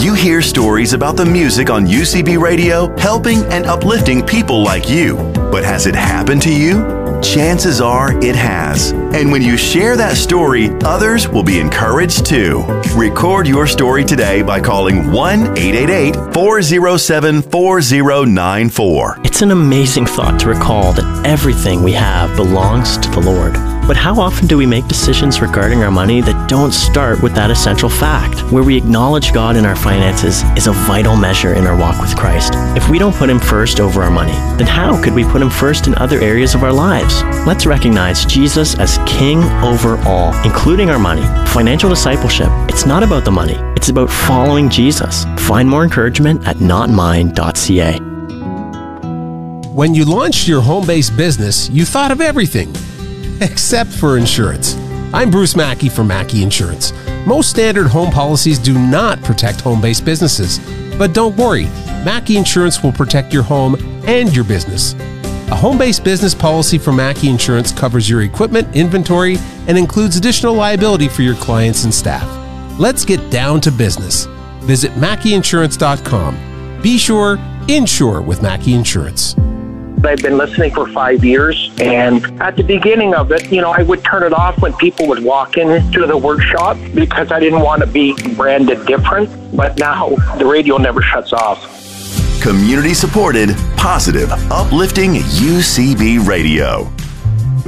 You hear stories about the music on UCB Radio helping and uplifting people like you. But has it happened to you? Chances are it has. And when you share that story, others will be encouraged too. Record your story today by calling 1-888-407-4094. It's an amazing thought to recall that everything we have belongs to the Lord. But how often do we make decisions regarding our money that don't start with that essential fact? Where we acknowledge God in our finances is a vital measure in our walk with Christ. If we don't put Him first over our money, then how could we put Him first in other areas of our lives? Let's recognize Jesus as King over all, including our money. Financial discipleship, it's not about the money. It's about following Jesus. Find more encouragement at notmine.ca. When you launched your home-based business, you thought of everything except for insurance. I'm Bruce Mackey from Mackey Insurance. Most standard home policies do not protect home-based businesses. But don't worry, Mackey Insurance will protect your home and your business. A home-based business policy from Mackey Insurance covers your equipment, inventory, and includes additional liability for your clients and staff. Let's get down to business. Visit MackeyInsurance.com. Be sure, insure with Mackey Insurance. I've been listening for 5 years, and at the beginning of it, I would turn it off when people would walk into the workshop because I didn't want to be branded different, but now the radio never shuts off. Community supported, positive, uplifting UCB Radio.